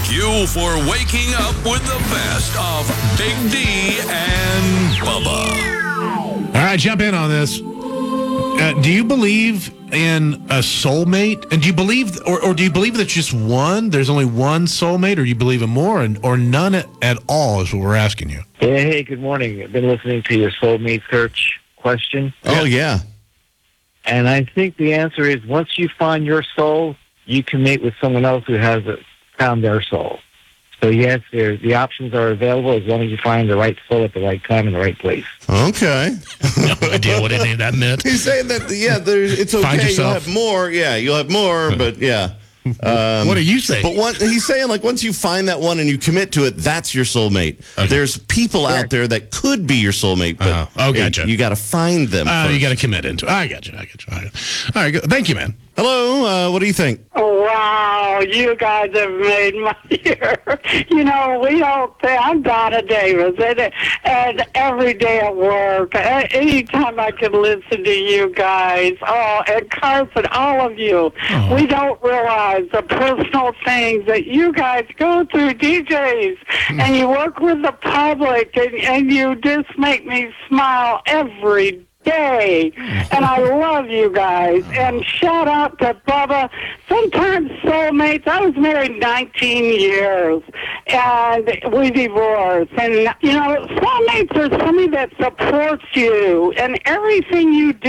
Thank you for waking up with the best of Big D and Bubba. All right, jump in on this. Do you believe in a soulmate? And do you believe, or do you believe that just one? There's only one soulmate, or do you believe in more, or none at all? Is what we're asking you. Hey, good morning. I've been listening to your soulmate search question. Oh, yeah. And I think the answer is once you find your soul, you can mate with someone else who has found their soul. So, yes, the options are available as long as you find the right soul at the right time in the right place. Okay. No idea what any of that meant. He's saying that, it's okay. Find yourself. You'll have more. Yeah, you'll have more, but yeah. What are you saying? But he's saying, like, once you find that one and you commit to it, that's your soulmate. Okay. There's people out there that could be your soulmate, but gotcha. You got to find them first. You got to commit into it. I got you. All right, good. Thank you, man. Hello, what do you think? Oh, wow, you guys have made my year. We don't say, I'm Donna Davis, and every day at work, anytime I can listen to you guys, and Carson, all of you, we don't realize the personal things that you guys go through, DJs, and you work with the public, and you just make me smile every day, and I love you guys. And shout out to Bubba. Sometimes soulmates. I was married 19 years, and we divorced. And soulmates are somebody that supports you, and everything you do.